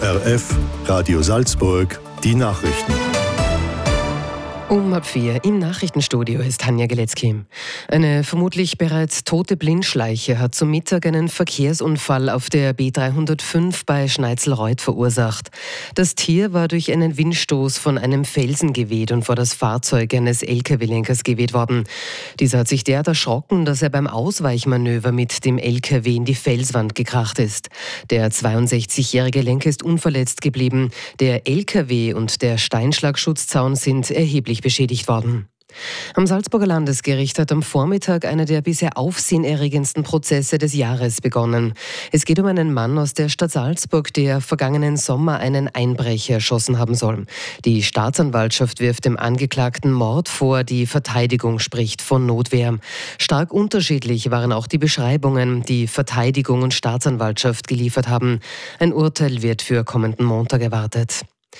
ORF, Radio Salzburg, die Nachrichten. Um 4 im Nachrichtenstudio ist Tanja Geletzky. Eine vermutlich bereits tote Blindschleiche hat zum Mittag einen Verkehrsunfall auf der B305 bei Schneitzelreuth verursacht. Das Tier war durch einen Windstoß von einem Felsen geweht und vor das Fahrzeug eines LKW-Lenkers geweht worden. Dieser hat sich derart erschrocken, dass er beim Ausweichmanöver mit dem LKW in die Felswand gekracht ist. Der 62-jährige Lenker ist unverletzt geblieben. Der LKW und der Steinschlagschutzaun sind erheblich beschädigt worden. Am Salzburger Landesgericht hat am Vormittag einer der bisher aufsehenerregendsten Prozesse des Jahres begonnen. Es geht um einen Mann aus der Stadt Salzburg, der vergangenen Sommer einen Einbrecher erschossen haben soll. Die Staatsanwaltschaft wirft dem Angeklagten Mord vor, die Verteidigung spricht von Notwehr. Stark unterschiedlich waren auch die Beschreibungen, die Verteidigung und Staatsanwaltschaft geliefert haben. Ein Urteil wird für kommenden Montag erwartet.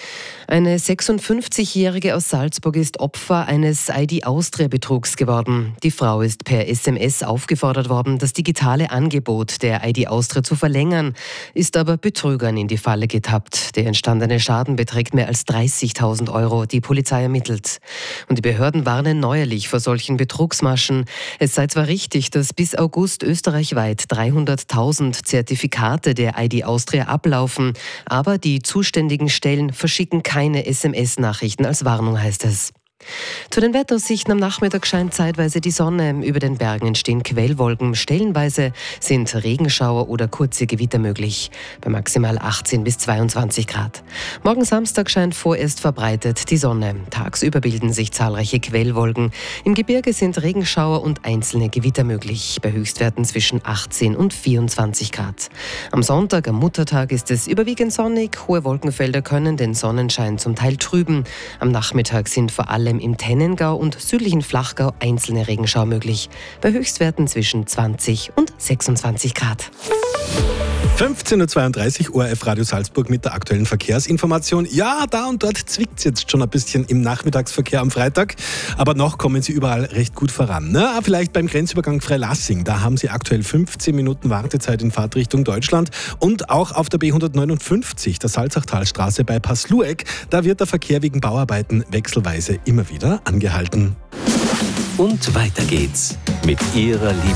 Eine 56-Jährige aus Salzburg ist Opfer eines ID-Austria-Betrugs geworden. Die Frau ist per SMS aufgefordert worden, das digitale Angebot der ID-Austria zu verlängern, ist aber Betrügern in die Falle getappt. Der entstandene Schaden beträgt mehr als 30.000 €. Die Polizei ermittelt. Und die Behörden warnen neuerlich vor solchen Betrugsmaschen. Es sei zwar richtig, dass bis August österreichweit 300.000 Zertifikate der ID-Austria ablaufen, aber die zuständigen Stellen verschicken keine SMS-Nachrichten als Warnung, heißt es. Zu den Wetteraussichten: am Nachmittag scheint zeitweise die Sonne. Über den Bergen entstehen Quellwolken. Stellenweise sind Regenschauer oder kurze Gewitter möglich. Bei maximal 18 bis 22 Grad. Morgen Samstag scheint vorerst verbreitet die Sonne. Tagsüber bilden sich zahlreiche Quellwolken. Im Gebirge sind Regenschauer und einzelne Gewitter möglich. Bei Höchstwerten zwischen 18 und 24 Grad. Am Sonntag, am Muttertag, ist es überwiegend sonnig. Hohe Wolkenfelder können den Sonnenschein zum Teil trüben. Am Nachmittag sind vor allem im Tennengau und südlichen Flachgau einzelne Regenschauer möglich. Bei Höchstwerten zwischen 20 und 26 Grad. 15.32 Uhr, ORF Radio Salzburg mit der aktuellen Verkehrsinformation. Ja, da und dort zwickt es jetzt schon ein bisschen im Nachmittagsverkehr am Freitag, aber noch kommen Sie überall recht gut voran. Na, vielleicht beim Grenzübergang Freilassing, da haben Sie aktuell 15 Minuten Wartezeit in Fahrtrichtung Deutschland, und auch auf der B159, der Salzachtalstraße bei Paslueck, da wird der Verkehr wegen Bauarbeiten wechselweise immer wieder angehalten. Und weiter geht's mit Ihrer